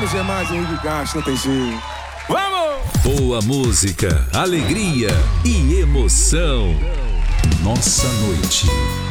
menos é mais, Henrique Castro, não tem jeito. Vamos! Boa música, alegria e emoção. Nossa noite.